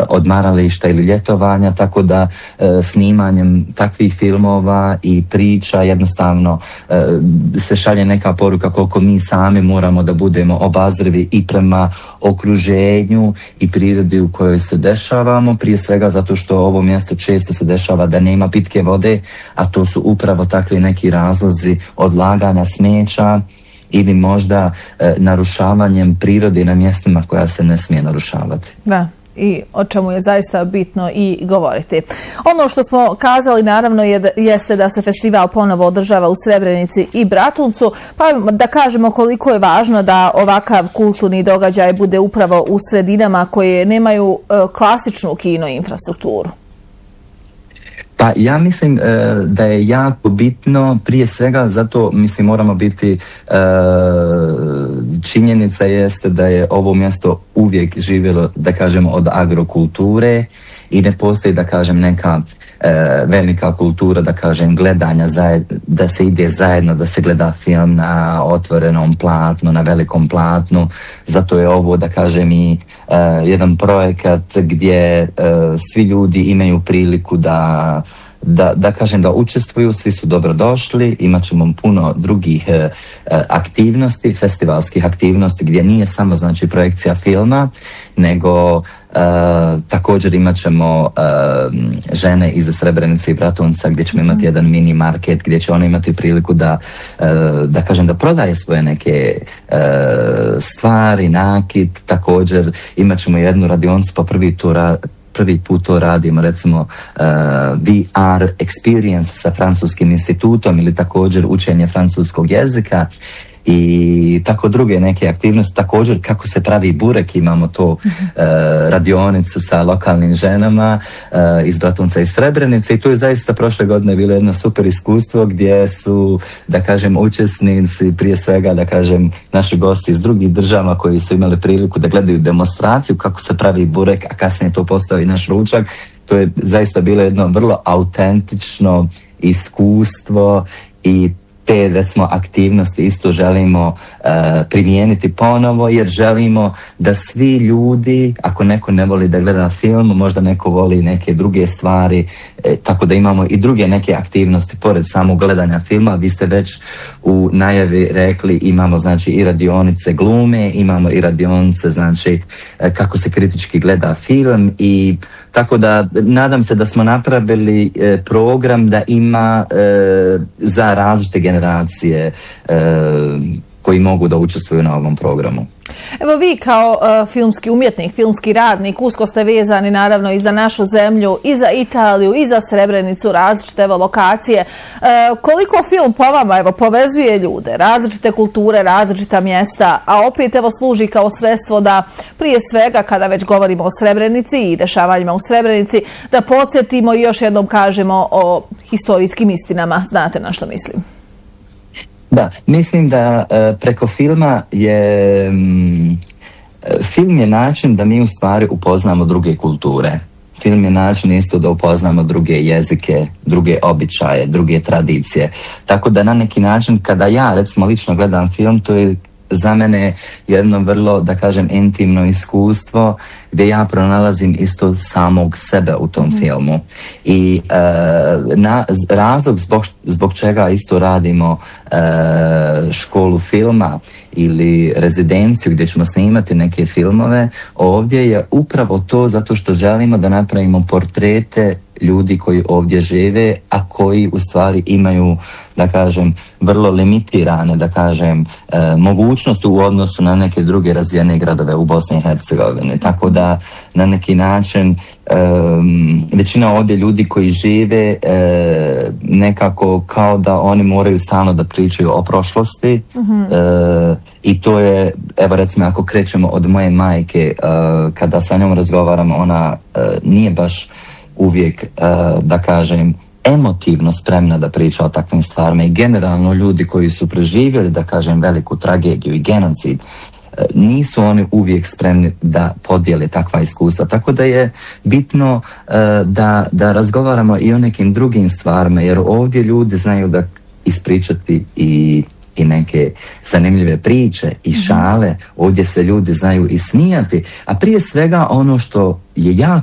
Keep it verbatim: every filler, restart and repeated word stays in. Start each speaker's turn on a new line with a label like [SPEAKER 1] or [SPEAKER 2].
[SPEAKER 1] odmarališta ili ljetovanja, tako da e, snimanjem takvih filmova i priča jednostavno e, se šalje neka poruka koliko mi sami moramo da budemo obazrivi i prema okruženju i prirodi u kojoj se dešavamo, prije svega zato što ovo mjesto često se dešava da nema pitke vode, a to su upravo takvi neki razlozi odlaganja smeća ili možda e, narušavanjem prirode na mjestima koja se ne smije narušavati.
[SPEAKER 2] Da. I o čemu je zaista bitno i govoriti. Ono što smo kazali naravno je, jeste da se festival ponovo održava u Srebrenici i Bratuncu, pa da kažemo koliko je važno da ovakav kulturni događaj bude upravo u sredinama koje nemaju e, klasičnu kino infrastrukturu.
[SPEAKER 1] Pa ja mislim e, da je jako bitno, prije svega zato mislim moramo biti, e, činjenica jeste da je ovo mjesto uvijek živjelo, da kažemo, od agrokulture i ne postoji, da kažem, neka e, velika kultura, da kažem, gledanja, zajed, da se ide zajedno, da se gleda film na otvorenom platnu, na velikom platnu. Zato je ovo, da kažem, i e, jedan projekat gdje e, svi ljudi imaju priliku da Da, da kažem da učestvuju, svi su dobrodošli, imat ćemo puno drugih e, aktivnosti, festivalskih aktivnosti gdje nije samo znači projekcija filma, nego e, također imat ćemo e, žene iz Srebrenice i Bratunca gdje ćemo imati jedan mini market gdje će one imati priliku da, e, da kažem da prodaje svoje neke e, stvari, nakit, također imat ćemo jednu radionicu po prvi tura prvi put to radimo, recimo uh, V R experience sa Francuskim institutom ili također učenje francuskog jezika i tako druge neke aktivnosti. Također kako se pravi burek, imamo to uh, radionicu sa lokalnim ženama uh, iz Bratunca i Srebrenice i to je zaista prošle godine bilo jedno super iskustvo gdje su, da kažem, učesnici, prije svega, da kažem, naši gosti iz drugih država koji su imali priliku da gledaju demonstraciju kako se pravi burek, a kasnije to postao i naš ručak. To je zaista bilo jedno vrlo autentično iskustvo i te, recimo, aktivnosti isto želimo uh, primijeniti ponovo, jer želimo da svi ljudi, ako neko ne voli da gleda film, možda neko voli neke druge stvari, e, tako da imamo i druge neke aktivnosti pored samog gledanja filma. Vi ste već u najavi rekli, imamo znači i radionice glume, imamo i radionice znači kako se kritički gleda film i tako da nadam se da smo napravili e, program da ima e, za različite generacije e, koji mogu da učestvuju na ovom programu.
[SPEAKER 2] Evo vi kao uh, filmski umjetnik, filmski radnik, usko ste vezani naravno i za našu zemlju, i za Italiju, i za Srebrenicu, različite evo, lokacije. Uh, koliko film po vama evo, povezuje ljude, različite kulture, različita mjesta, a opet evo, služi kao sredstvo da prije svega kada već govorimo o Srebrenici i dešavanjima u Srebrenici, da podsjetimo i još jednom kažemo o historijskim istinama. Znate na što mislim?
[SPEAKER 1] Da, mislim da uh, preko filma je, um, film je način da mi u stvari upoznamo druge kulture. Film je način isto da upoznamo druge jezike, druge običaje, druge tradicije. Tako da na neki način kada ja recimo lično gledam film, to je za mene jedno vrlo, da kažem, intimno iskustvo gdje ja pronalazim isto samog sebe u tom mm. filmu. I e, na, razlog zbog, zbog čega isto radimo e, školu filma ili rezidenciju gdje ćemo snimati neke filmove, ovdje je upravo to zato što želimo da napravimo portrete ljudi koji ovdje žive, a koji u stvari imaju, da kažem, vrlo limitirane, da kažem, e, mogućnosti u odnosu na neke druge razvijene gradove u Bosni i Hercegovini. Tako da na neki način e, većina ovdje ljudi koji žive e, nekako kao da oni moraju stalno da pričaju o prošlosti. Mm-hmm. e, i to je, evo recimo ako krećemo od moje majke, e, kada sa njom razgovaramo, ona e, nije baš uvijek, uh, da kažem, emotivno spremna da priča o takvim stvarima i generalno ljudi koji su preživjeli, da kažem, veliku tragediju i genocid, uh, nisu oni uvijek spremni da podijele takva iskustva. Tako da je bitno uh, da, da razgovaramo i o nekim drugim stvarima, jer ovdje ljudi znaju da ispričati i i neke zanimljive priče i šale, ovdje se ljudi znaju i smijati, a prije svega ono što je jako